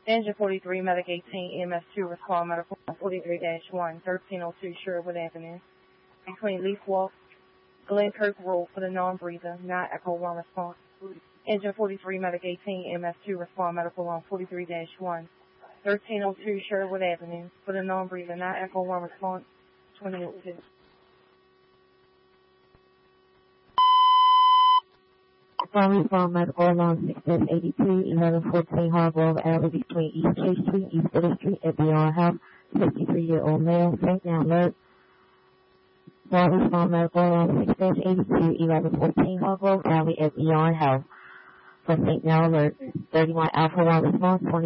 Engine 43, Medic 18, EMS2, respond medical 43-1, 1302 Sherwood Avenue. Between Leaf Walk, Glenkirk Road for the non-breather, not Echo 1 response. Engine 43, Medic 18, EMS2, respond medical on 43-1, 1302 Sherwood Avenue for the non-breather, not Echo 1 response, 2002. Respond medical along 682, 1114 Hargrove Alley between East Chase Street, East City Street at Beyond Health, 53-year-old male, breakdown alert. Respond medical along 682, 1114 Hargrove Alley at Beyond Health for breakdown alert. 31 Alpha 1 response, 20.